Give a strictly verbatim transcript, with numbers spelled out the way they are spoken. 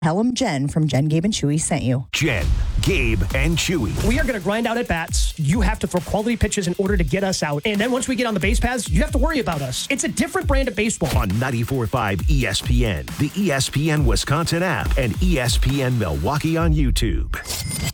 Tell them Jen from Jen, Gabe, and Chewy sent you. Jen, Gabe, and Chewy. We are going to grind out at bats. You have to throw quality pitches in order to get us out. And then once we get on the base paths, you have to worry about us. It's a different brand of baseball. On ninety-four point five E S P N, the E S P N Wisconsin app, and E S P N Milwaukee on YouTube.